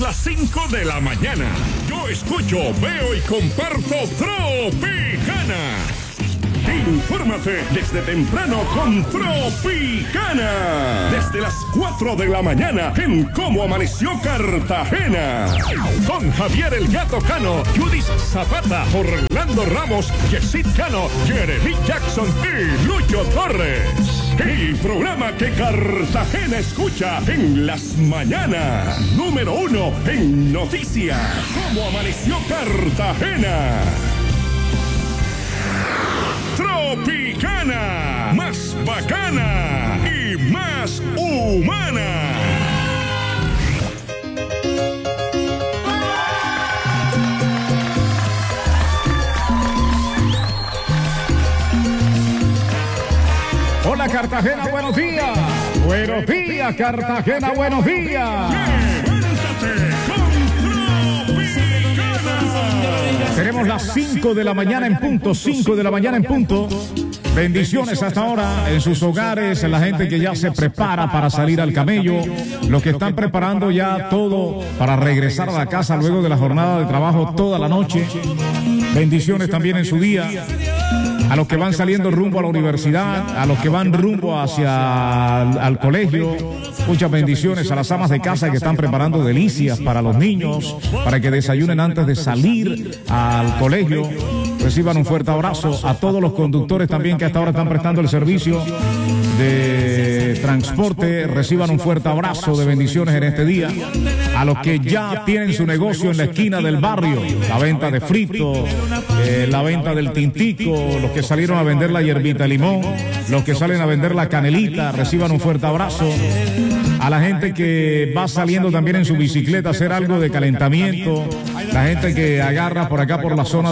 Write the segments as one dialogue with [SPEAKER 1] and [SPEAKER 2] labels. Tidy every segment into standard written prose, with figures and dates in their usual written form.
[SPEAKER 1] las 5 de la mañana. Yo escucho, veo y comparto Tropicana. Infórmate desde temprano con Tropicana. Desde las 4 de la mañana en Cómo Amaneció Cartagena. Con Javier el Gato Cano, Judith Zapata, Orlando Ramos, Yesid Cano, Jeremy Jackson y Lucho Torres. El programa que Cartagena escucha en las mañanas. Número 1 en noticias. Cómo Amaneció Cartagena. Tropicana, más bacana y más humana.
[SPEAKER 2] Hola Cartagena, buenos días. Buenos días Cartagena, buenos días.
[SPEAKER 1] Levántate con Tropicana.
[SPEAKER 2] Tenemos las 5 de la mañana en punto, 5 de la mañana en punto. Bendiciones hasta ahora en sus hogares, en la gente que ya se prepara para salir al camello, los que están preparando ya todo para regresar a la casa luego de la jornada de trabajo toda la noche. Bendiciones también en su día. A los que van saliendo rumbo a la universidad, a los que van rumbo hacia al colegio, muchas bendiciones a las amas de casa que están preparando delicias para los niños, para que desayunen antes de salir al colegio. Reciban un fuerte abrazo a todos los conductores también que hasta ahora están prestando el servicio de transporte. Reciban un fuerte abrazo de bendiciones en este día. A los que ya tienen su negocio en la esquina del barrio, la venta de frito, la venta del tintico, los que salieron a vender la hierbita de limón, los que salen a vender la canelita, reciban un fuerte abrazo. A la gente que va saliendo también en su bicicleta a hacer algo de calentamiento, la gente que agarra por acá por la zona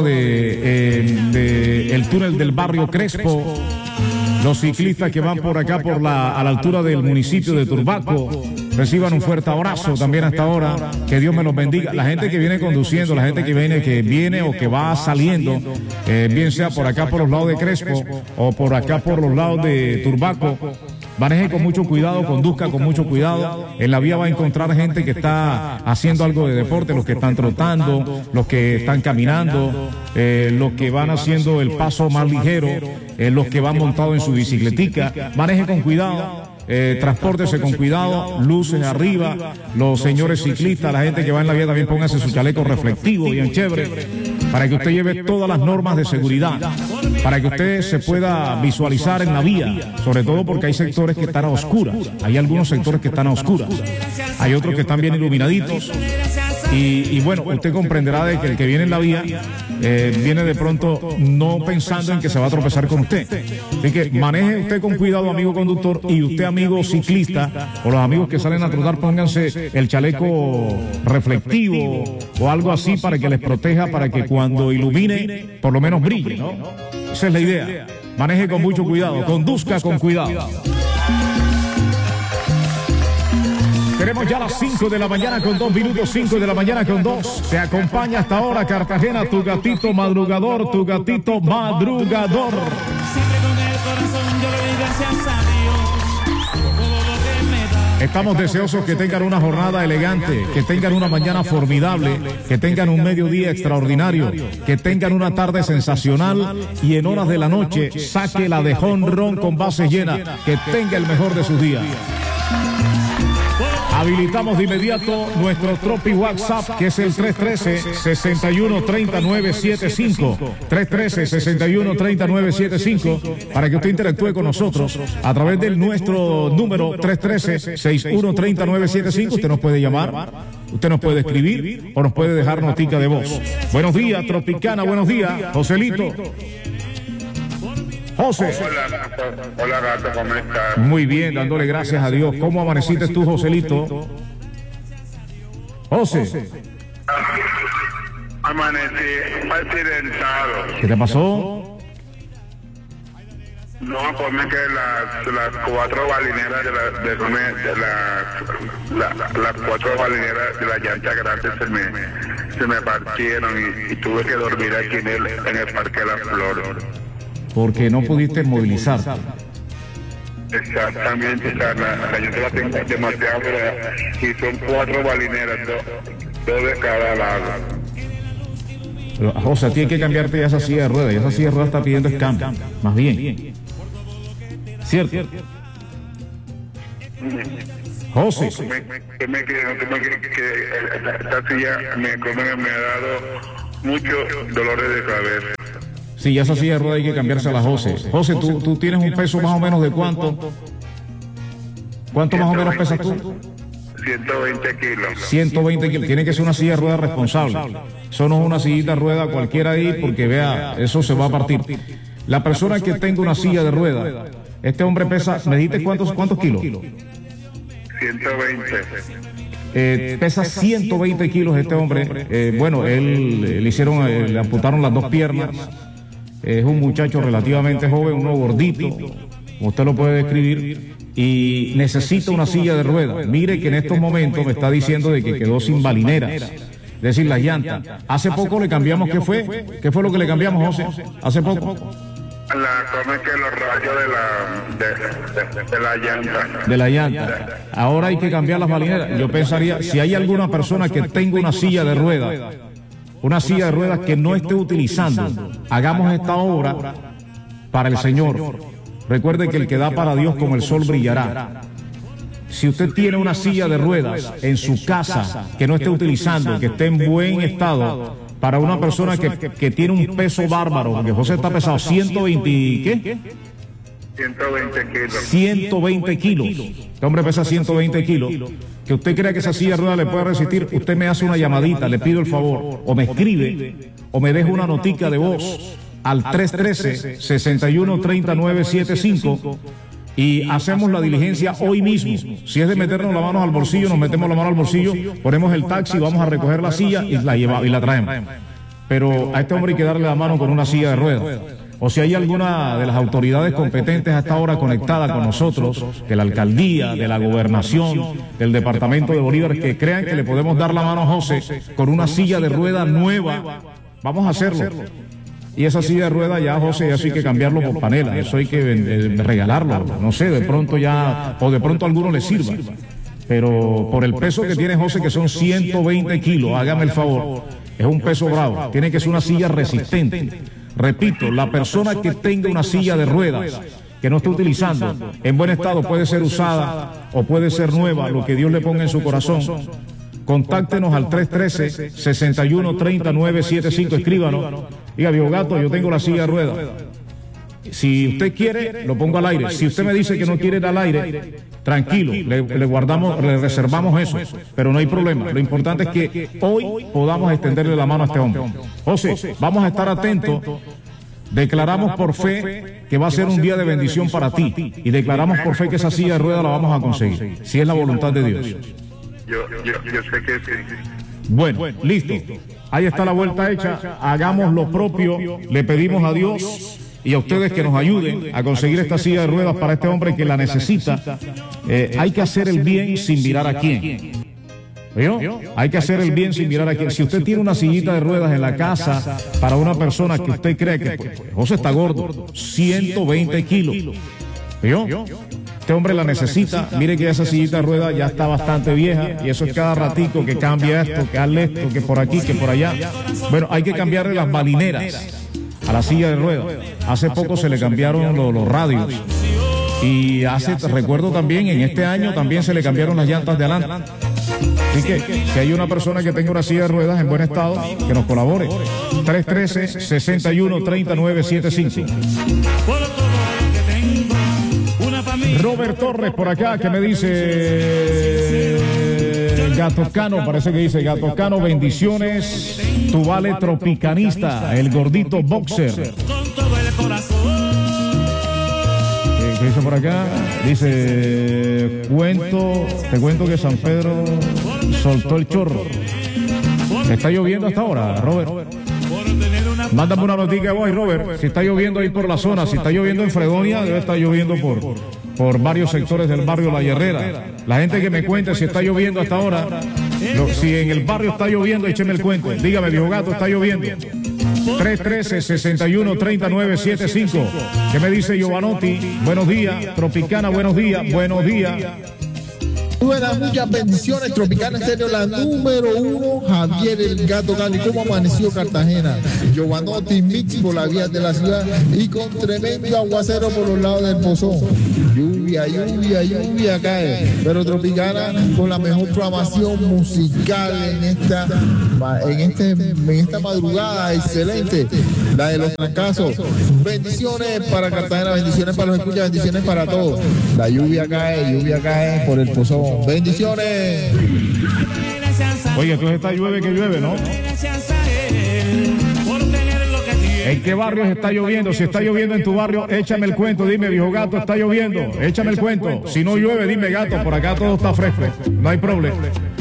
[SPEAKER 2] de el túnel del barrio Crespo, los ciclistas que van por acá a la altura del municipio de Turbaco, reciban un fuerte abrazo también hasta ahora. Que Dios me los bendiga. La gente que viene conduciendo, la gente que viene o que va saliendo, bien sea por acá por los lados de Crespo o por acá por los lados de Turbaco, maneje con mucho cuidado, conduzca con mucho cuidado. En la vía va a encontrar gente que está haciendo algo de deporte, los que están trotando, los que están caminando, los que van haciendo el paso más ligero, los que van montados en su bicicletica. Maneje con cuidado. Transpórtese con cuidado, luces arriba, los señores ciclistas, la gente que va en la vía también póngase su chaleco reflectivo bien chévere, para que usted lleve todas las normas de seguridad, para que usted se pueda visualizar en la vía, sobre todo porque hay sectores que están a oscuras, hay algunos sectores que están a oscuras, hay otros que están bien iluminaditos. Y bueno, usted comprenderá de que el que viene en la vía viene de pronto no pensando en que se va a tropezar con usted. Así que maneje usted con cuidado, amigo conductor, y usted, amigo ciclista, o los amigos que salen a trotar, pónganse el chaleco reflectivo o algo así para que les proteja, para que cuando ilumine, por lo menos brille, ¿no? Esa es la idea. Maneje con mucho cuidado, conduzca con cuidado. Tenemos ya las 5 de la mañana con 2 minutos, 5 de la mañana con 2. Te acompaña hasta ahora Cartagena, tu gatito madrugador, tu gatito madrugador.
[SPEAKER 3] Siempre con el corazón yo le doy gracias a Dios por todo lo que me da.
[SPEAKER 2] Estamos deseosos que tengan una jornada elegante, que tengan una mañana formidable, que tengan un mediodía extraordinario, que tengan una tarde sensacional y en horas de la noche saque la de jonrón con base llena, que tenga el mejor de sus días. Habilitamos de inmediato nuestro Tropi WhatsApp, que es el 313-613975. 313-613975, para que usted interactúe con nosotros a través de nuestro número 313-613975. Usted nos puede llamar, usted nos puede escribir o nos puede dejar notica de voz. Buenos días, Tropicana, buenos días, Joselito. José.
[SPEAKER 4] Hola, gato, ¿cómo estás?
[SPEAKER 2] Muy bien, dándole gracias a Dios. ¿Cómo amaneciste tú, Joselito? José.
[SPEAKER 4] Amanecí accidentado.
[SPEAKER 2] ¿Qué te pasó?
[SPEAKER 4] No, ponme que las 4 balineras las 4 balineras de la llanta grande se me partieron y tuve que dormir aquí en el Parque de la Flor.
[SPEAKER 2] Porque no pudiste movilizarte.
[SPEAKER 4] Exactamente, la llanta la tengo demasiado y son 4 balineras, 2 de cada lado.
[SPEAKER 2] Pero, José, tiene que cambiarte ya esa silla de ruedas. Y esa silla de ruedas está pidiendo cambio. Más bien. ¿Cierto? José.
[SPEAKER 4] Esta silla me ha dado muchos dolores de cabeza.
[SPEAKER 2] Sí, ya esa silla de ruedas hay que cambiársela a José. José, ¿tú tienes un peso más o menos de cuánto? ¿Cuánto más o menos pesas tú?
[SPEAKER 4] 120 kilos.
[SPEAKER 2] 120 kilos. Tiene que ser una silla de ruedas responsable. Eso no es una sillita de ruedas cualquiera ahí, porque vea, eso se va a partir. La persona que tenga una silla de ruedas, este hombre pesa, ¿me dijiste cuántos kilos?
[SPEAKER 4] 120.
[SPEAKER 2] Pesa 120 kilos este hombre. Bueno, él le amputaron las 2 piernas. Es un muchacho relativamente joven, uno gordito, como usted lo puede describir, y necesita una silla de ruedas. Mire que en estos momentos me está diciendo de que quedó sin balineras, es decir, las llantas. Hace poco le cambiamos, ¿qué fue? ¿Qué fue lo que le cambiamos, José? Hace poco.
[SPEAKER 4] Los rayos de la llanta.
[SPEAKER 2] De la llanta. Ahora hay que cambiar las balineras. Yo pensaría, si hay alguna persona que tenga una silla de ruedas, que no esté utilizando, hagamos esta obra para el Señor. Recuerde que el que da para Dios como el sol brillará. Si usted tiene una silla de ruedas en su casa que no esté utilizando, que esté en buen estado, para una persona que tiene un peso bárbaro, porque José está pesado 120, ¿qué?
[SPEAKER 4] 120 kilos.
[SPEAKER 2] 120 kilos. Este hombre pesa 120 kilos. Que usted crea que esa silla de ruedas le puede resistir, usted me hace una llamadita, le pido el favor, o me escribe, o me deja una notica de voz al 313-613975 y hacemos la diligencia hoy mismo. Si es de meternos las manos al bolsillo, nos metemos la mano al bolsillo, ponemos el taxi, vamos a recoger la silla y la traemos. Pero a este hombre hay que darle la mano con una silla de ruedas. O si hay alguna de las autoridades competentes hasta ahora conectada con nosotros, de la alcaldía, de la gobernación, del departamento de Bolívar, que crean que le podemos dar la mano a José con una silla de ruedas nueva, vamos a hacerlo. Y esa silla de ruedas ya, José, eso hay que cambiarlo por panela, eso hay que regalarlo, no sé, de pronto ya, o de pronto a alguno le sirva. Pero por el peso que tiene José, que son 120 kilos, hágame el favor, es un peso bravo, tiene que ser una silla resistente. Repito, la persona que tenga una silla de ruedas que no esté utilizando, en buen estado, puede ser usada o puede ser nueva, lo que Dios le ponga en su corazón. Contáctenos al 313-613975, escríbanos. Diga, viejo gato, yo tengo la silla de ruedas. Si usted quiere, lo pongo al aire. Si usted me dice que no quiere ir al aire, tranquilo, le reservamos eso, pero no hay problema. Lo importante es que hoy podamos extenderle la mano a este hombre. José, vamos a estar atentos. Declaramos por fe que va a ser un día de bendición para ti y declaramos por fe que esa silla de ruedas la vamos a conseguir, si es la voluntad de Dios.
[SPEAKER 4] Yo sé que sí.
[SPEAKER 2] Bueno, listo. Ahí está la vuelta hecha. Hagamos lo propio. Le pedimos a Dios y a ustedes que nos ayuden a conseguir esta silla de ruedas para este hombre que la necesita. Hay que hacer el bien sin mirar a quién. ¿Vio? Hay que hacer el bien sin mirar a quién. Si usted tiene una sillita de ruedas en la casa para una persona que usted cree que José está gordo, 120 kilos. ¿Vio? Este hombre la necesita. Mire que esa sillita de ruedas ya está bastante vieja y eso es cada ratico que cambia esto, que hazle esto, que por aquí, que por allá. Bueno, hay que cambiarle las balineras a la silla de ruedas. Hace poco se le cambiaron los radios y recuerdo también, en este año también se le cambiaron las llantas de adelante. Así que si hay una persona que tenga una silla de ruedas en buen estado, que nos colabore. 313-613975. Robert Torres por acá, que me dice Gato Cano, parece que dice Gato Cano, bendiciones, tu vale tropicanista, el gordito boxer. ¿Qué dice por acá? Dice, te cuento que San Pedro soltó el chorro. ¿Está lloviendo hasta ahora, Robert? Mándame una noticia vos, Robert, si está lloviendo ahí por la zona, si está lloviendo en Fredonia, debe estar lloviendo por varios sectores del barrio La Herrera. La gente que me cuente si está lloviendo hasta ahora, si en el barrio está lloviendo, écheme el cuento. Dígame, viejo gato, está lloviendo. 313-613975. ¿Qué me dice Giovanotti? Buenos días, Tropicana, buenos días, buenos días.
[SPEAKER 5] Buenas, muchas bendiciones. Tropicana Estéreo, la número 1, Javier el Gato Cano. ¿Y cómo amaneció Cartagena? Giovanotti Mix por la vía de la ciudad y con tremendo aguacero por los lados del Pozón. Lluvia cae. Pero Tropicana con la mejor programación musical en esta madrugada, excelente. La de los fracasos. Bendiciones para Cartagena, bendiciones para los escuchas, bendiciones para todos. La lluvia cae por el Pozón. Bendiciones.
[SPEAKER 2] Oye, entonces está llueve que llueve, ¿no? ¿En qué barrios está lloviendo? Si está lloviendo en tu barrio, échame el cuento. Dime, viejo gato, está lloviendo. Échame el cuento. Si no llueve, dime, gato. Por acá todo está fresco. No hay problema.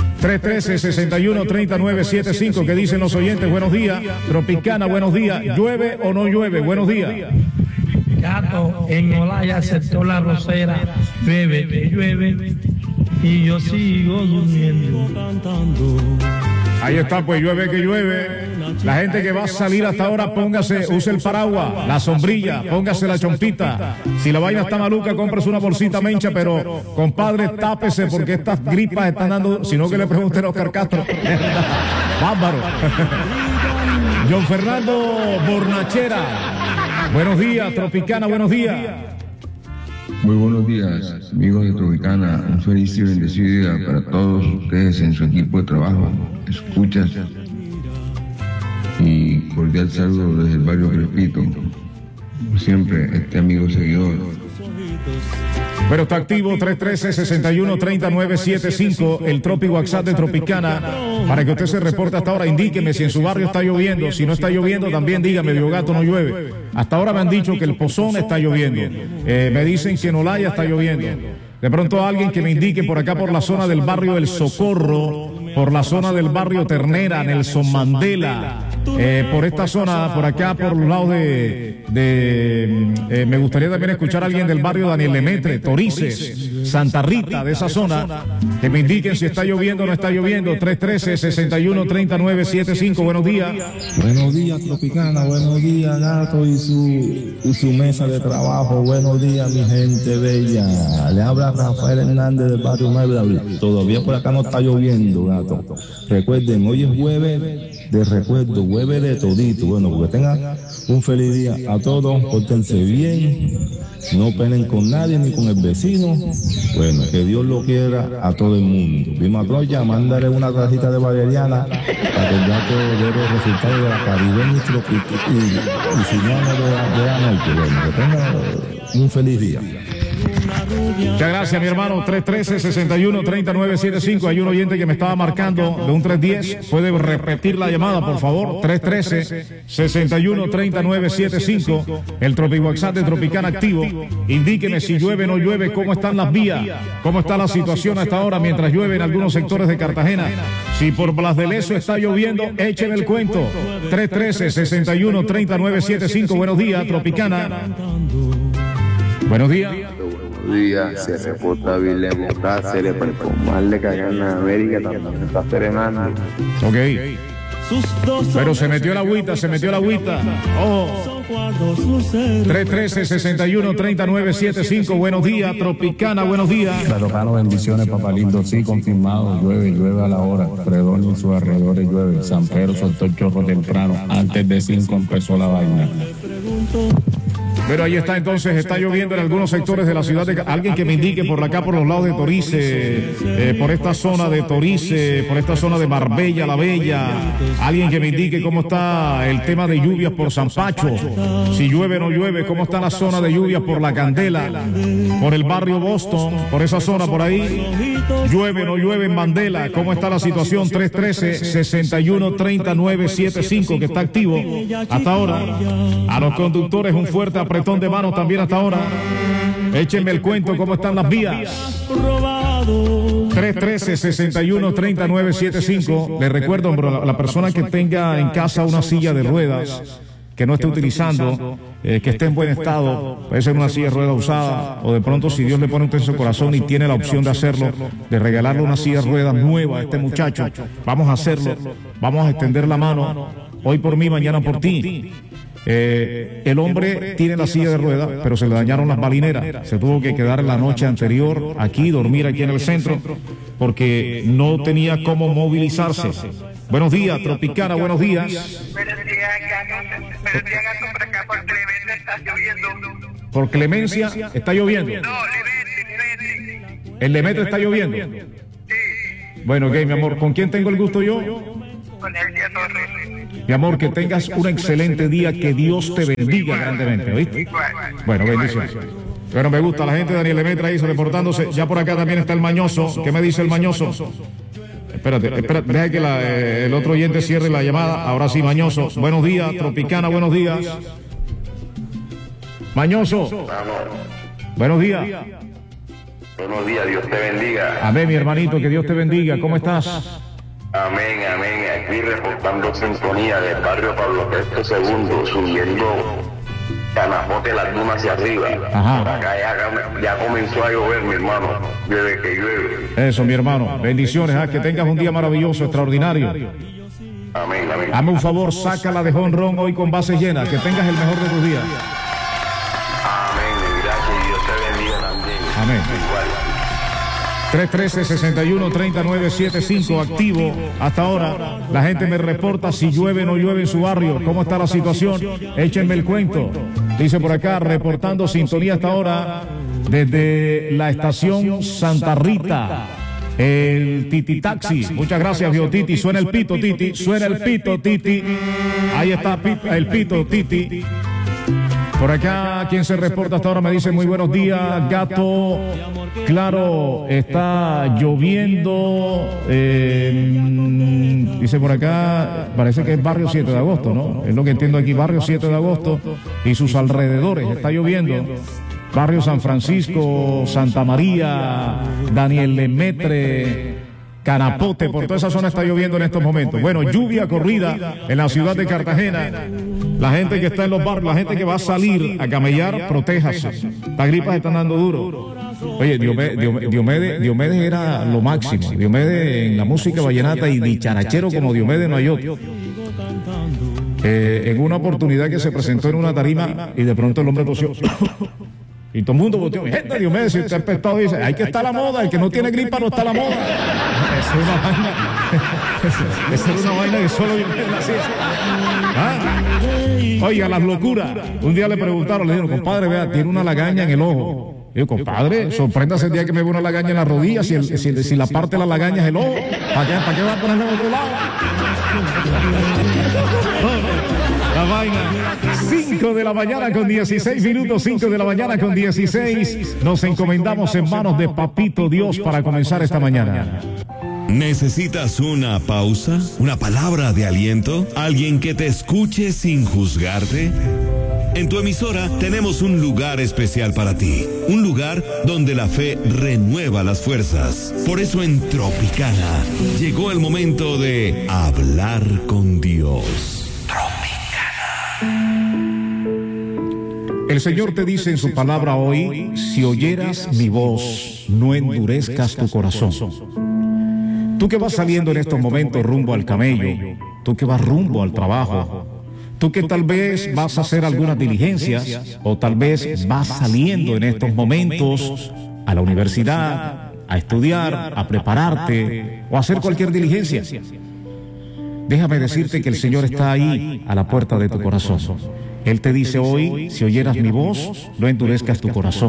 [SPEAKER 2] 313-61-3975. ¿Qué dicen los oyentes? Buenos días. Tropicana, buenos días. ¿Llueve o no llueve? Buenos días.
[SPEAKER 6] Gato, en Olaya sector La Rosera, llueve, y yo sigo durmiendo.
[SPEAKER 2] Ahí está, pues llueve que llueve. La gente que va a salir hasta ahora, use el paraguas, la sombrilla, póngase la chompita. Si la vaina está maluca, cómprese una bolsita mencha, pero compadre, tápese porque estas gripas están dando, sino que le pregunten a Oscar Castro. Bárbaro. John Fernando Bornachera. Buenos días, Tropicana, buenos días.
[SPEAKER 7] Muy buenos días, amigos de Tropicana. Un feliz y bendecido día para todos ustedes en su equipo de trabajo, escuchas y cordial saludo desde el barrio Crespito. Como siempre, este amigo seguidor.
[SPEAKER 2] Pero está activo 313-61-3975, el Tropi WhatsApp de Tropicana, para que usted se reporte hasta ahora. Indíqueme si en su barrio está lloviendo. Si no está lloviendo, también dígame, viejo gato, no llueve. Hasta ahora me han dicho que el Pozón está lloviendo. Me dicen que en Olaya está lloviendo. De pronto alguien que me indique por acá, por la zona del barrio El Socorro, por la zona del barrio Ternera, Nelson Mandela, por esta zona, por acá, por los lados me gustaría también escuchar a alguien del barrio Daniel Lemetre, Torices, Santa Rita, de esa zona, que me indiquen si está lloviendo o no está lloviendo. 313-61-3975, buenos días.
[SPEAKER 8] Buenos días, Tropicana, buenos días, Gato, y su mesa de trabajo. Buenos días, mi gente bella. Le habla Rafael Hernández del barrio 9 de Abril. Todavía por acá no está lloviendo, Gato. Recuerden, hoy es jueves de recuerdo, jueves de todito. Bueno, porque tengan un feliz día a todos, pórtense bien, no peleen con nadie ni con el vecino. Bueno, que Dios lo quiera a todo el mundo. Vima Troya, mándale una tacita de valeriana para que el gato dé los resultados de la caribeña y si no, de la noche. Bueno, que tengan un feliz día.
[SPEAKER 2] Muchas gracias, mi hermano. 313-61-3975. Hay un oyente que me estaba marcando de un 310. ¿Puede repetir la llamada, por favor? 313-61-3975. El Tropi WhatsApp de Tropicana activo. Indíqueme si llueve o no llueve, cómo están las vías, cómo está la situación hasta ahora mientras llueve en algunos sectores de Cartagena. Si por Blas de Lezo está lloviendo, échenme el cuento. 313-61-3975. Buenos días, Tropicana. Buenos días.
[SPEAKER 9] Días, se reporta Vilemo Cáceres, performarle que allá en América también está serenando.
[SPEAKER 2] Ok. Pero se metió la agüita. Ojo. 313-61-3975. Buenos días, Tropicana, buenos días.
[SPEAKER 8] Claro, bendiciones, papá lindo. Sí, confirmado. Llueve a la hora. Predón y sus alrededores llueve. San Pedro soltó el chorro temprano. Antes de 5 empezó la vaina.
[SPEAKER 2] Pero ahí está, entonces, está lloviendo en algunos sectores de la ciudad de... Alguien que me indique por acá, por los lados de Torice, por esta zona de Torice, por esta zona de Marbella, La Bella. Alguien que me indique cómo está el tema de lluvias por San Pacho. Si llueve o no llueve, cómo está la zona de lluvias por La Candela, por el barrio Boston, por esa zona por ahí. Llueve o no llueve en Mandela, cómo está la situación. 313-61-3975, que está activo hasta ahora. A los conductores un fuerte apretón de manos también hasta ahora. Échenme el cuento, cómo están las vías. 313-61-3975. Les recuerdo, hombre, la persona que tenga en casa una silla de ruedas que no esté utilizando, que esté en buen estado, puede ser una silla de ruedas usada, o de pronto, si Dios le pone un tenso corazón y tiene la opción de hacerlo, de regalarle una silla de ruedas nueva a este muchacho, vamos a hacerlo, vamos a extender la mano, hoy por mí, mañana por ti. El hombre tiene la silla de ruedas, pero se le dañaron las balineras. Se tuvo que quedar la noche anterior aquí, dormir aquí en el centro, porque no tenía cómo movilizarse. Buenos días, Tropicana, buenos días.
[SPEAKER 10] Buenos días, Gato, por acá, por Clemente, está lloviendo.
[SPEAKER 2] Por Clemencia está lloviendo.
[SPEAKER 10] No, Lemente.
[SPEAKER 2] ¿En Lemete está lloviendo?
[SPEAKER 10] Sí.
[SPEAKER 2] Bueno, ok, mi amor, ¿con quién tengo el gusto yo?
[SPEAKER 10] Con el día Torres.
[SPEAKER 2] Mi amor, que tengas un excelente día, que Dios te bendiga grandemente, ¿oíste? Bueno, bendiciones. Bueno, me gusta la gente de Daniel Lemaitre ahí reportándose. Ya por acá también está el Mañoso. ¿Qué me dice el Mañoso? Espérate, deja que el otro oyente cierre la llamada. Ahora sí, Mañoso. Buenos días, Tropicana, buenos días. Mañoso. Buenos días.
[SPEAKER 11] Buenos días, Dios te bendiga.
[SPEAKER 2] Amén, mi hermanito, que Dios te bendiga. ¿Cómo estás?
[SPEAKER 11] Amén, amén. Aquí reportando sintonía del barrio Pablo VI II, subiendo Canapote las dunas hacia arriba.
[SPEAKER 2] Ajá.
[SPEAKER 11] Por acá ya comenzó a llover, mi hermano, desde que llueve.
[SPEAKER 2] Eso, mi hermano. Bendiciones, que tengas un día maravilloso, extraordinario.
[SPEAKER 11] Amén, amén.
[SPEAKER 2] Hazme un favor, sácala de jonrón hoy con base llena, que tengas el mejor de tus días.
[SPEAKER 11] Amén, gracias y Dios te bendiga también.
[SPEAKER 2] Amén.
[SPEAKER 11] Igual.
[SPEAKER 2] 313-61-3975, activo hasta ahora. La gente me reporta si llueve o no llueve en su barrio. ¿Cómo está la situación? Échenme el cuento. Dice por acá, reportando sintonía hasta ahora desde la estación Santa Rita. El Titi Taxi. Muchas gracias, viejo Titi. Suena el pito, Titi. Suena el pito, Titi. Ahí está el pito, Titi. Por acá, quien se reporta hasta ahora me dice muy buenos días, Gato. Claro, está lloviendo. Dice por acá, parece que es barrio 7 de agosto, ¿no? Es lo que entiendo aquí, barrio 7 de agosto y sus alrededores. Está lloviendo. Barrio San Francisco, Santa María, Daniel Lemaitre, Canapote, por toda esa zona está lloviendo en estos momentos. Bueno, lluvia corrida en la ciudad de Cartagena. La gente que está en los barrios, la gente que va a salir a camellar, protéjase. Las gripas están dando duro. Oye, Diomedes era lo máximo. Diomedes en la música vallenata y dicharachero como Diomedes no hay otro. En una oportunidad que se presentó en una tarima y de pronto el hombre tosió. Y todo el mundo volteó. Gente, Diomedes, si usted empezó, dice, hay que estar a la moda, el que no tiene gripa no está a la moda. Esa es una vaina que solo Diomedes la hacía. Oiga, las locuras. Un día le preguntaron, le dijeron, compadre, vea, tiene una lagaña en el ojo. Digo, compadre, sorpréndase el día que me ve una lagaña en la rodilla, si la parte de la lagaña es el ojo. ¿Para qué va a ponerle en otro lado? La vaina. 5 de la mañana con 16 minutos, 5 de la mañana con 16. Nos encomendamos en manos de Papito Dios para comenzar esta mañana.
[SPEAKER 12] ¿Necesitas una pausa? ¿Una palabra de aliento? ¿Alguien que te escuche sin juzgarte? En tu emisora tenemos un lugar especial para ti, un lugar donde la fe renueva las fuerzas. Por eso en Tropicana llegó el momento de hablar con Dios.
[SPEAKER 2] El Señor te dice en su palabra hoy, si oyeras mi voz, no endurezcas tu corazón. Tú que vas saliendo en estos momentos rumbo al camello, tú que vas rumbo al trabajo, tú que tal vez vas a hacer algunas diligencias o tal vez vas saliendo en estos momentos a la universidad, a estudiar, a prepararte o a hacer cualquier diligencia. Déjame decirte que el Señor está ahí a la puerta de tu corazón. Él te dice hoy, si oyeras mi voz, no endurezcas tu corazón.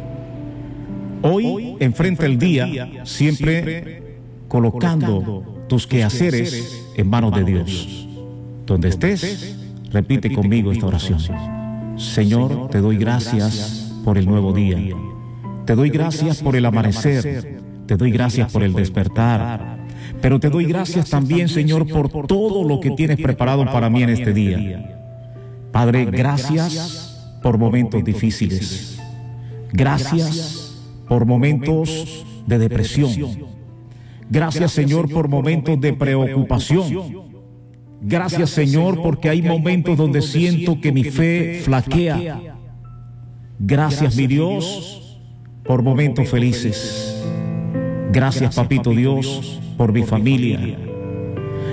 [SPEAKER 2] Hoy enfrenta el día siempre colocando tus quehaceres en manos de Dios. Donde estés, repite conmigo esta oración. Señor, te doy gracias por el nuevo día. Te doy gracias por el amanecer. Te doy gracias por el despertar. Pero te doy gracias también, Señor, por todo lo que tienes preparado para mí en este día. Padre, gracias por momentos difíciles. Gracias por momentos de depresión. Gracias, Señor, por momentos de preocupación. Gracias, Señor, porque hay momentos donde siento que mi fe flaquea. Gracias, mi Dios, por momentos felices. Gracias, Papito Dios, por mi familia.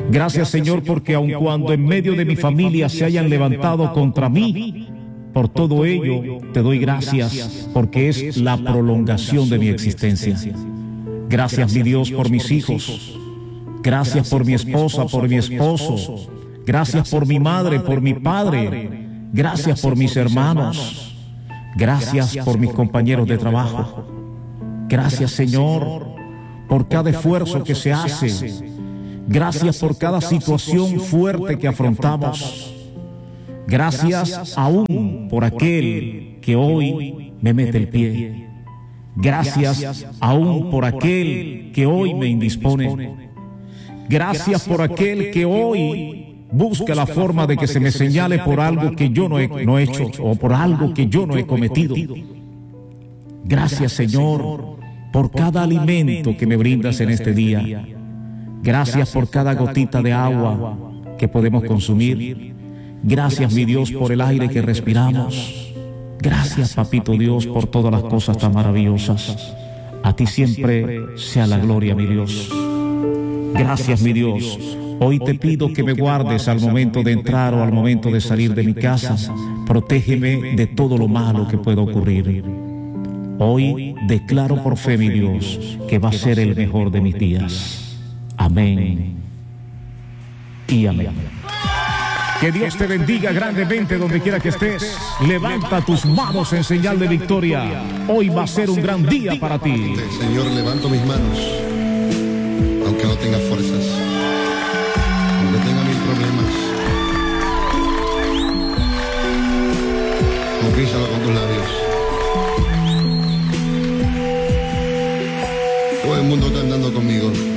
[SPEAKER 2] Gracias, Señor, porque aun cuando en medio de mi familia se hayan levantado contra mí, por todo ello te doy gracias, porque es la prolongación de mi existencia. Gracias, mi Dios, por mis hijos. Gracias por mi esposa, por mi esposo. Gracias por mi madre, por mi padre. Gracias por mis hermanos. Gracias por mis compañeros de trabajo. Gracias, Señor, por cada esfuerzo que se hace. Gracias por cada situación fuerte que afrontamos. Gracias aún por aquel que hoy me mete el pie. Gracias aún por aquel que hoy me indispone. Gracias por aquel que hoy busca la forma de que se me señale por algo que yo no he hecho o por algo que yo no he cometido. Gracias, Señor, por cada alimento que me brindas en este día. Gracias por cada gotita de agua que podemos consumir. Gracias, mi Dios, por el aire que respiramos. Gracias, Papito Dios, por todas las cosas tan maravillosas. A ti siempre sea la gloria, mi Dios. Gracias, mi Dios. Hoy te pido que me guardes al momento de entrar o al momento de salir de mi casa. Protégeme de todo lo malo que pueda ocurrir. Hoy declaro por fe, mi Dios, que va a ser el mejor de mis días. Amén y amén. Que Dios te bendiga grandemente donde quiera que estés. Levanta tus manos en señal de victoria. Hoy va a ser un gran día para ti.
[SPEAKER 13] Señor, levanto mis manos, aunque no tenga fuerzas, aunque tenga mil problemas. Confísalo con tus labios. Todo el mundo está andando conmigo.